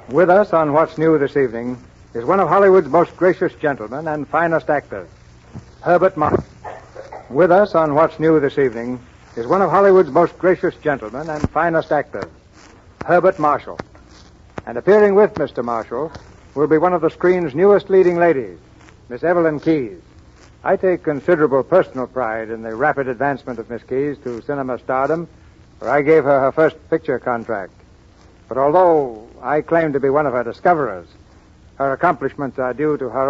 With us on What's New this evening is one of Hollywood's most gracious gentlemen and finest actors, Herbert Marshall. With us on What's New this evening is one of Hollywood's most gracious gentlemen and finest actors, Herbert Marshall. And appearing with Mr. Marshall will be one of the screen's newest leading ladies, Miss Evelyn Keyes. I take considerable personal pride in the rapid advancement of Miss Keyes to cinema stardom, for I gave her first picture contract. But although I claim to be one of her discoverers, her accomplishments are due to her